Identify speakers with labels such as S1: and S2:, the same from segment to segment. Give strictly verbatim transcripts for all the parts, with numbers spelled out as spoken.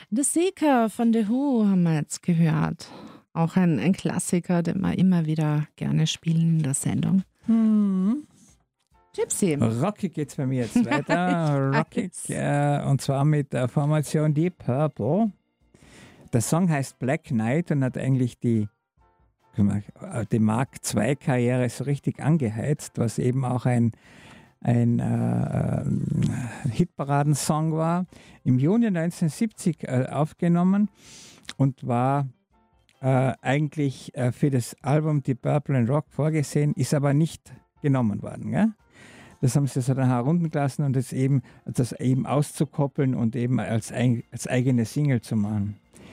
S1: The Seeker von The Who haben wir jetzt gehört. Auch ein, ein Klassiker, den wir immer wieder gerne spielen in der Sendung.
S2: Hm.
S1: Gypsy.
S2: Rockig geht's bei mir jetzt weiter. Rockig, äh, und zwar mit der Formation Deep Purple. Der Song heißt Black Knight und hat eigentlich die, die Mark zwei Karriere so richtig angeheizt, was eben auch ein, ein äh, Hitparadensong war. Im Juni neunzehnhundertsiebzig äh, aufgenommen und war äh, eigentlich äh, für das Album Deep Purple and Rock vorgesehen, ist aber nicht genommen worden. Gell? Das haben sie so dann heruntergelassen und das eben, das eben auszukoppeln und eben als, als eigene Single zu machen.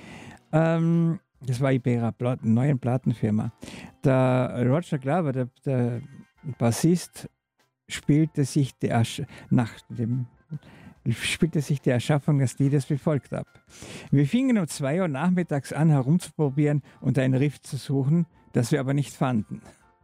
S2: Ähm, das war bei ihrer Platten, neuen Plattenfirma. Der Roger Glover, der, der Bassist, spielte sich die, nach dem, spielte sich die Erschaffung des Liedes wie folgt ab. Wir fingen um zwei Uhr nachmittags an herumzuprobieren und einen Riff zu suchen, das wir aber nicht fanden.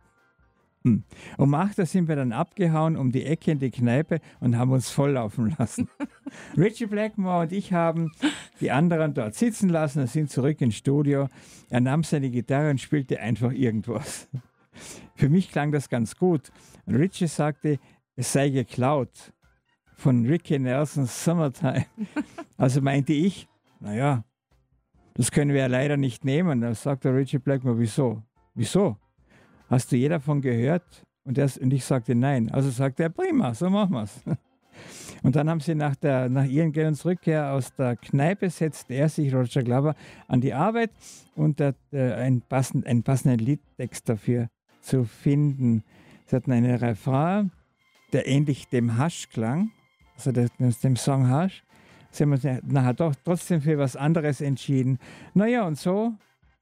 S2: Hm. Um acht Uhr sind wir dann abgehauen um die Ecke in die Kneipe und haben uns volllaufen lassen. Ritchie Blackmore und ich haben die anderen dort sitzen lassen und sind zurück ins Studio. Er nahm seine Gitarre und spielte einfach irgendwas. Für mich klang das ganz gut. Und Ritchie sagte, es sei geklaut von Ricky Nelsons Summertime. Also meinte ich, naja, das können wir ja leider nicht nehmen. Da sagte Ritchie Blackmore, wieso? Wieso? Hast du je davon gehört? Und, er, und ich sagte nein. Also sagte er, prima, so machen wir es. Und dann haben sie nach, der, nach Ian Gillans Rückkehr aus der Kneipe setzte er sich, Roger Glover, an die Arbeit und der, der, einen, passend, einen passenden Liedtext dafür zu finden. Sie hatten einen Refrain, der ähnlich dem Hush klang, also der, dem Song Hush. Sie haben uns nachher doch trotzdem für was anderes entschieden. Naja, und so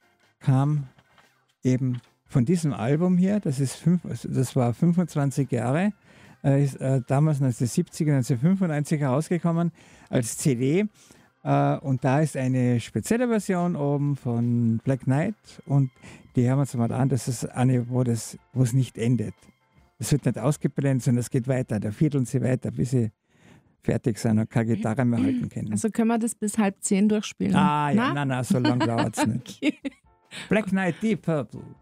S2: kam eben von diesem Album hier, das, ist fünf, das war fünfundzwanzig Jahre, äh, ist äh, damals neunzehnhundertsiebzig, neunzehnhundertfünfundneunzig herausgekommen als C D. Äh, und da ist eine spezielle Version oben von Black Knight und die hören wir uns mal an, das ist eine, wo, das, wo es nicht endet. Es wird nicht ausgeblendet, sondern es geht weiter. Da vierteln sie weiter, bis sie fertig sind und keine Gitarre mehr halten können.
S1: Also können wir das bis halb zehn durchspielen?
S2: Ah ja, nein, nein, so lange dauert es nicht.
S1: Okay.
S2: Black Knight, Deep Purple.